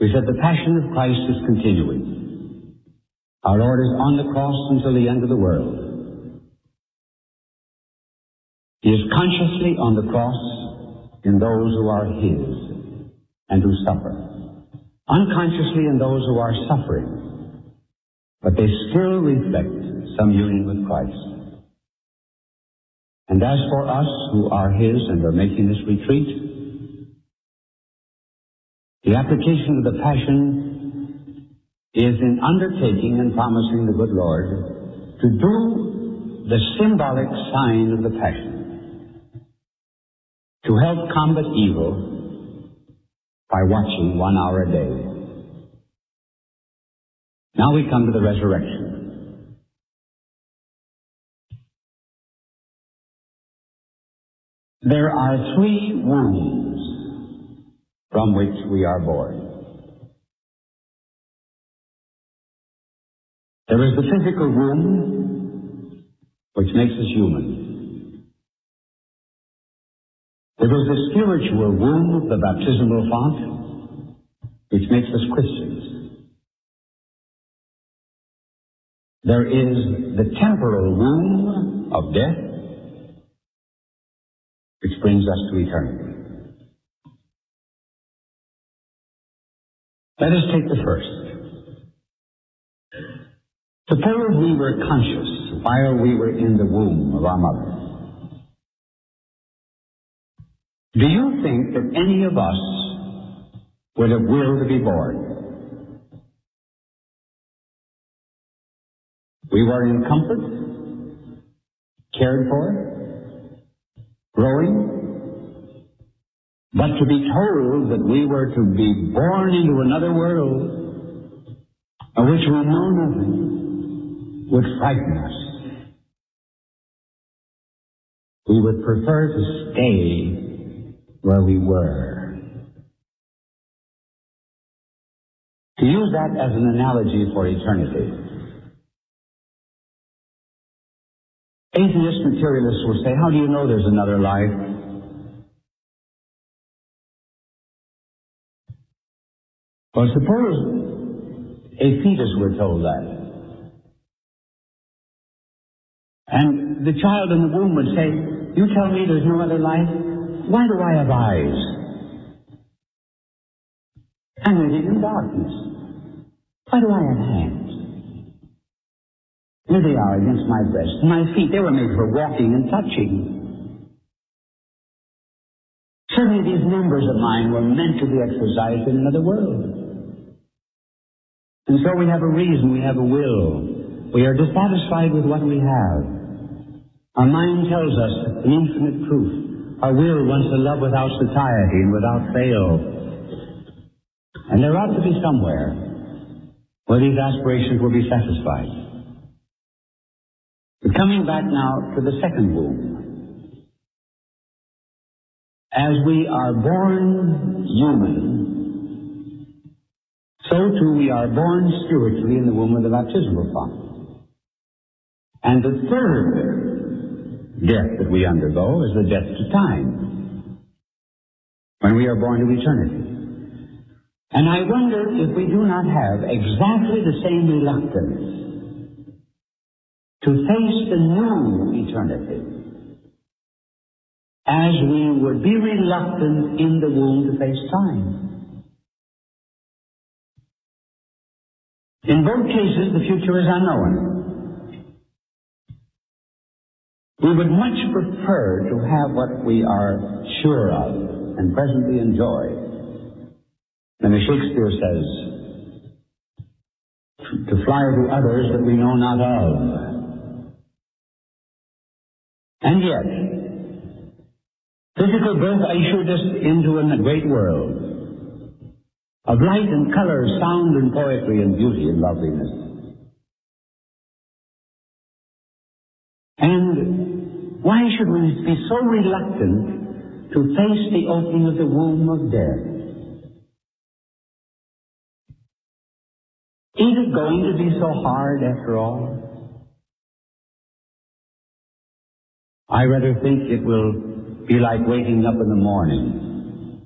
We said the passion of Christ is continuing. Our Lord is on the cross until the end of the world. He is consciously on the cross in those who are His and who suffer. Unconsciously in those who are suffering, but they still reflect some union with Christ. And as for us who are His and are making this retreat, the application of the Passion is in undertaking and promising the good Lord to do the symbolic sign of the Passion, to help combat evil by watching 1 hour a day. Now we come to the resurrection. There are 3 wombs from which we are born. There is the physical womb, which makes us human. There is the spiritual womb of the baptismal font, which makes us Christians. There is the temporal womb of death, which brings us to eternity. Let us take the first. Suppose we were conscious while we were in the womb of our mother. Do you think that any of us would have willed to be born? We were in comfort, cared for, growing, but to be told that we were to be born into another world of which we know nothing would frighten us. We would prefer to stay where we were. To use that as an analogy for eternity, atheist materialists will say, how do you know there's another life? Well, suppose a fetus were told that. And the child in the womb would say, you tell me there's no other life? Why do I have eyes? I'm living in darkness. Why do I have hands? Here they are against my breast. My feet, they were made for walking and touching. Certainly these members of mine were meant to be exercised in another world. And so we have a reason, we have a will. We are dissatisfied with what we have. Our mind tells us an infinite truth. Our will wants to love without satiety and without fail. And there ought to be somewhere where these aspirations will be satisfied. But coming back now to the second womb. As we are born human, so too we are born spiritually in the womb of the baptismal font. And the third death that we undergo is the death to time, when we are born to eternity. And I wonder if we do not have exactly the same reluctance to face the new eternity as we would be reluctant in the womb to face time. In both cases, the future is unknown. We would much prefer to have what we are sure of and presently enjoy. And as Shakespeare says, to fly to others that we know not of. And yet, physical birth ushered us into a great world of light and color, sound and poetry and beauty and loveliness. And why should we be so reluctant to face the opening of the womb of death? Is it going to be so hard after all? I rather think it will be like waking up in the morning